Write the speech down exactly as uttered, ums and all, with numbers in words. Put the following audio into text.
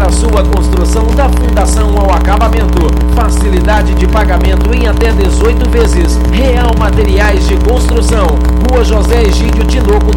para sua construção da fundação ao acabamento. Facilidade de pagamento em até dezoito vezes. Real Materiais de Construção. Rua José Egídio Tinoco